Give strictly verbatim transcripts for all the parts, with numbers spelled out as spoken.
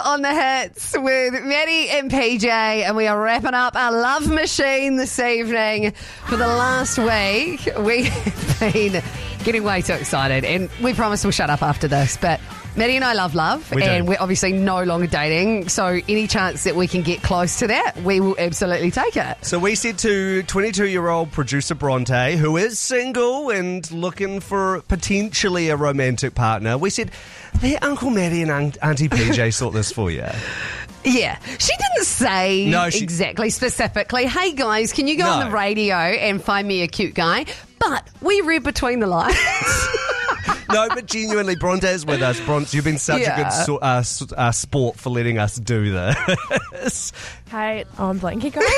on the hits with Maddie and P J, and we are wrapping up our love machine this evening. For the last week, we have been getting way too excited, and we promise we'll shut up after this, but Maddie and I love love, we and do. we're obviously no longer dating, so any chance that we can get close to that, we will absolutely take it. So we said to twenty-two-year-old producer Bronte, who is single and looking for potentially a romantic partner, we said, let Uncle Maddie and Aunt- Auntie P J sort this for you. Yeah. She didn't say No, she- exactly, specifically, hey guys, can you go No. on the radio and find me a cute guy? But we read between the lines. No, but genuinely, Bronte is with us. Bronte, you've been such Yeah. a good so, uh, s- uh, sport for letting us do this. Hey, oh, I'm blanking, guys.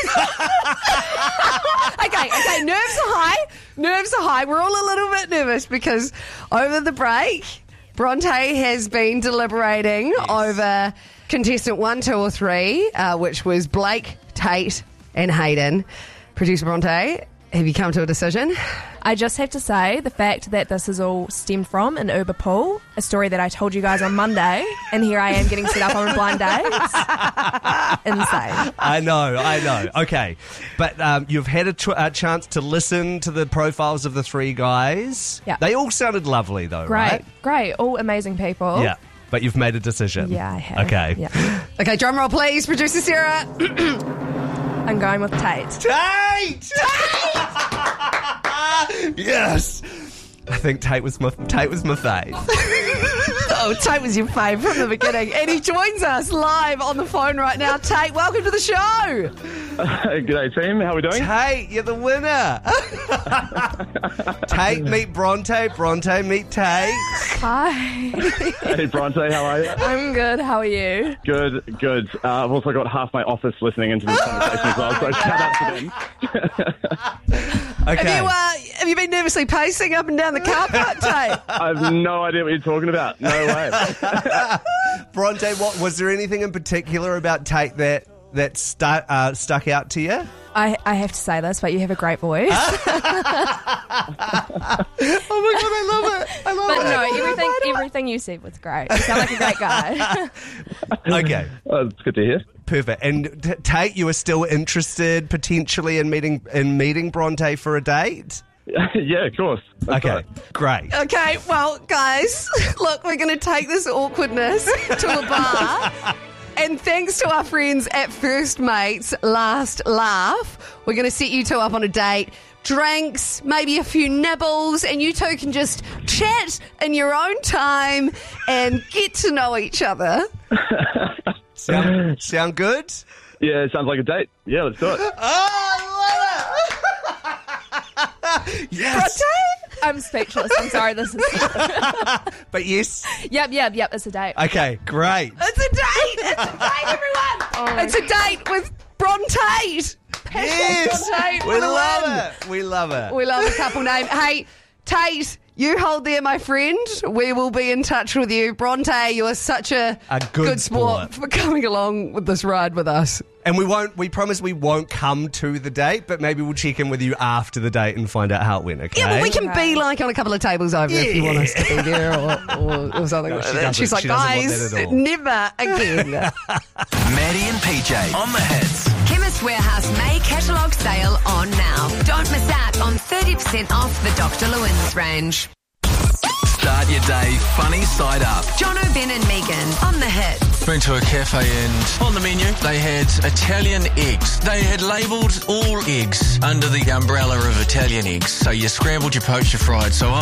okay, okay, nerves are high. Nerves are high. We're all a little bit nervous because over the break, Bronte has been deliberating over contestant one, two, or three, uh, which was Blake, Tate, and Hayden. Producer Bronte, have you come to a decision? I just have to say the fact that this is all stemmed from an Uber pool, a story that I told you guys on Monday, and here I am getting set up on a blind date. Insane. I know, I know. Okay, but um, you've had a, tr- a chance to listen to the profiles of the three guys. Yeah. They all sounded lovely, though, Great, right? great. All amazing people. Yeah, but you've made a decision. Yeah, I have. Okay. Yeah. Okay, drum roll, please. Producer Sarah. I'm going with Tate. Tate! Yes! I think Tate was my Tate was my fave. Oh, Tate was your fave from the beginning. And he joins us live on the phone right now. Tate, welcome to the show. G'day team, how are we doing? Tate, you're the winner. Tate, meet Bronte. Bronte, meet Tate. Hi. Hey Bronte, how are you? I'm good. How are you? Good, good. Uh, I've also got half my office listening into this conversation as well, so shout out to them. Okay. Have you, uh, have you been nervously pacing up and down the car park, Tate? I have no idea what you're talking about. No way. Bronte, what was there anything in particular about Tate that that stu- uh, stuck out to you? I, I have to say this, but you have a great voice. Oh my god, I love it! I love But it. no, everything everything you said was great. You sound like a great guy. Okay, Oh, it's good to hear. perfect. And T- Tate, you were still interested potentially in meeting in meeting Bronte for a date? Yeah, of course. That's Okay, right. great. Okay, well, guys, look, we're going to take this awkwardness to a bar. And thanks to our friends at First Mates Last Laugh, we're going to set you two up on a date. Drinks, maybe a few nibbles, and you two can just chat in your own time and get to know each other. Sound, sound good? Yeah, it sounds like a date. Yeah, let's do it. Oh, I love it! Yes. I'm speechless. I'm sorry. This is. But yes. Yep, yep, yep. It's a date. Okay, great. It's a date! It's a date, everyone! Oh my it's a date with Bronte! Yes. Tate We for the love win. it. We love it. We love a couple name. Hey, Tate, you hold there, my friend. We will be in touch with you. Bronte, you are such a, A good sport, sport. for coming along with this ride with us. And we won't. We promise we won't come to the date, but maybe we'll check in with you after the date and find out how it went. Okay. Yeah, but we can Okay. be like on a couple of tables over if you want us to be there or, or, or something No, like she that. doesn't. She's like, She doesn't want guys, that at all." never again. Maddie and P J on the hits. Chemist Warehouse May catalogue sale on now. Don't miss out on thirty percent off the Doctor Lewin's range. Start your day funny side up. John O'Ben and Megan on the hits. Went to a cafe and on the menu they had Italian eggs. They had labelled all eggs under the umbrella of Italian eggs. So you scrambled, you poached, you fried. So I'm